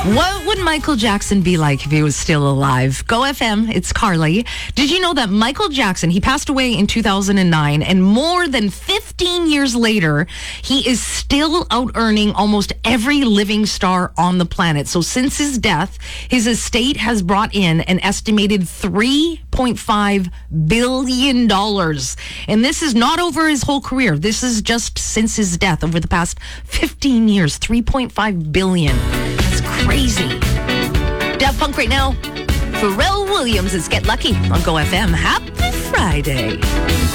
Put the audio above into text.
What would Michael Jackson be like if he was still alive? Go FM, it's Carly. Did you know that Michael Jackson, he passed away in 2009, and more than 15 years later, he is still out-earning almost every living star on the planet. So since his death, his estate has brought in an estimated $3.5 billion. And this is not over his whole career. This is just since his death over the past 15 years, $3.5 billion. That's crazy. Daft Punk right now. Pharrell Williams is Get Lucky on Go FM. Happy Friday.